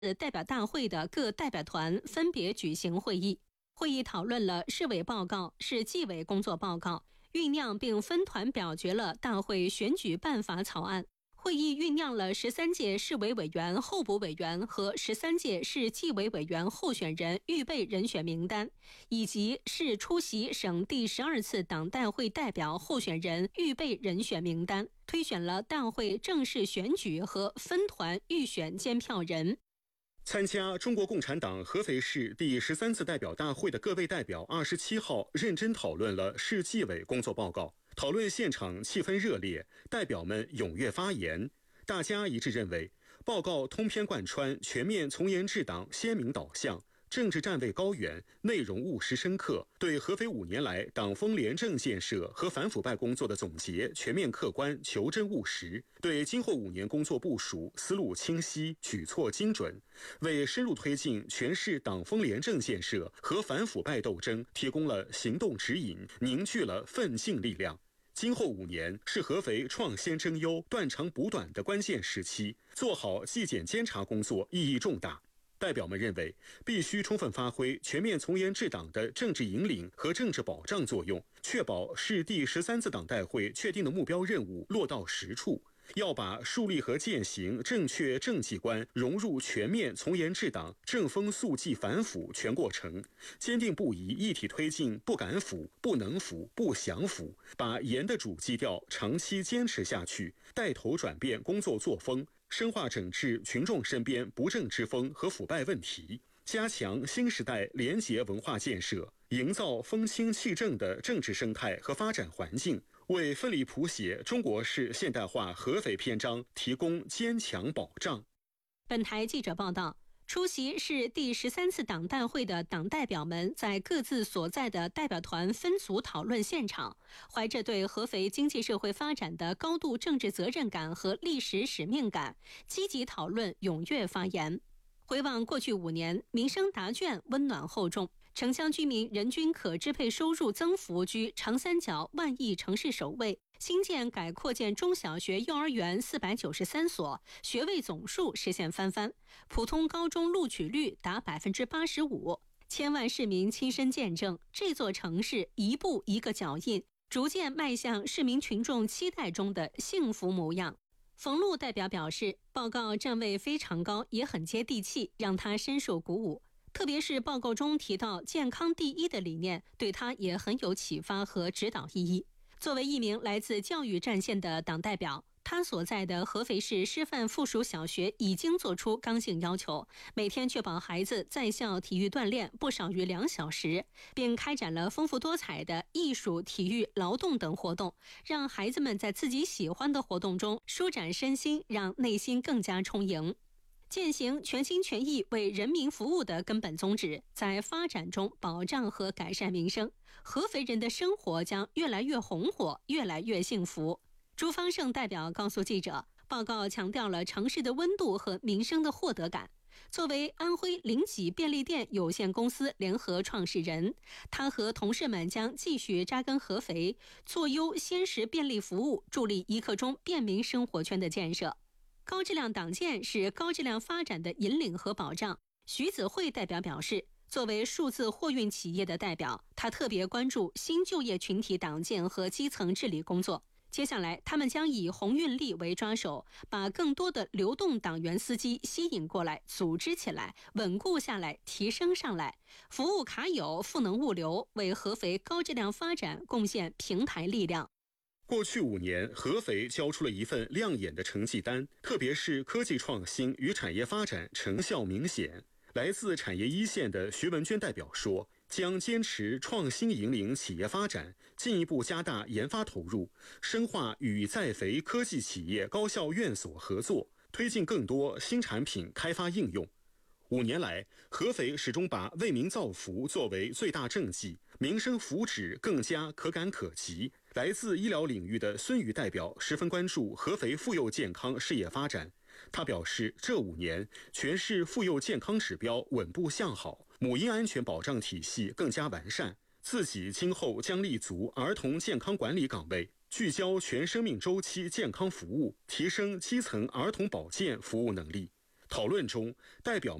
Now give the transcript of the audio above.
代表大会的各代表团分别举行会议。会议讨论了市委报告、市纪委工作报告，酝酿并分团表决了大会选举办法草案。会议酝酿了13届市委委员、候补委员和13届市纪委委员候选人预备人选名单，以及市出席省第12次党代会代表候选人预备人选名单，推选了大会正式选举和分团预选监票人。 参加中国共产党合肥市第13次代表大会的各位代表27号认真讨论了市纪委工作报告。讨论现场气氛热烈，代表们踊跃发言。大家一致认为，报告通篇贯穿全面从严治党鲜明导向，政治站位高远，内容务实深刻，对合肥5年来党风廉政建设和反腐败工作的总结全面客观、求真务实，对今后5年工作部署思路清晰、举措精准，为深入推进全市党风廉政建设和反腐败斗争提供了行动指引，凝聚了奋进力量。今后5年是合肥创先争优、断长补短的关键时期，做好纪检监察工作意义重大。代表们认为，必须充分发挥全面从严治党的政治引领和政治保障作用，确保市第13次党代会确定的目标任务落到实处。要把树立和践行正确政绩观融入全面从严治党、正风肃纪反腐全过程，坚定不移一体推进不敢腐、不能腐、不想腐，把严的主基调长期坚持下去，带头转变工作作风，深化整治群众身边不正之风和腐败问题，加强新时代廉洁文化建设，营造风清气正的政治生态和发展环境，为奋力谱写中国式现代化合肥篇章提供坚强保障。 本台记者报道，出席市第13次党代会的党代表们在各自所在的代表团分组讨论现场，怀着对合肥经济社会发展的高度政治责任感和历史使命感，积极讨论，踊跃发言。回望过去5年，民生答卷温暖厚重，城乡居民人均可支配收入增幅居长三角万亿城市首位，新建改扩建中小学幼儿园493所，学位总数实现翻番，普通高中录取率达85%。千万市民亲身见证这座城市一步一个脚印，逐渐迈向市民群众期待中的幸福模样。冯路代表表示，报告站位非常高，也很接地气，让他深受鼓舞。特别是报告中提到健康第一的理念，对他也很有启发和指导意义。作为一名来自教育战线的党代表，他所在的合肥市师范附属小学已经做出刚性要求，每天确保孩子在校体育锻炼不少于2小时，并开展了丰富多彩的艺术、体育、劳动等活动，让孩子们在自己喜欢的活动中舒展身心，让内心更加充盈。践行全心全意为人民服务的根本宗旨，在发展中保障和改善民生，合肥人的生活将越来越红火，越来越幸福。朱方胜代表告诉记者，报告强调了城市的温度和民生的获得感。作为安徽临济便利店有限公司联合创始人，他和同事们将继续扎根合肥，做优鲜实便利服务，助力一刻钟便民生活圈的建设。高质量党建是高质量发展的引领和保障。徐子慧代表表示，作为数字货运企业的代表，他特别关注新就业群体党建和基层治理工作。接下来，他们将以红运力为抓手，把更多的流动党员司机吸引过来，组织起来，稳固下来，提升上来，服务卡友，赋能物流，为合肥高质量发展贡献平台力量。 过去5年，合肥交出了一份亮眼的成绩单，特别是科技创新与产业发展成效明显。来自产业一线的徐文娟代表说，将坚持创新引领企业发展，进一步加大研发投入，深化与在肥科技企业高校院所合作，推进更多新产品开发应用。5年来，合肥始终把为民造福作为最大政绩，民生福祉更加可感可及。来自医疗领域的孙宇代表十分关注合肥妇幼健康事业发展。他表示，这5年全市妇幼健康指标稳步向好，母婴安全保障体系更加完善，自己今后将立足儿童健康管理岗位，聚焦全生命周期健康服务，提升基层儿童保健服务能力。 讨论中，代表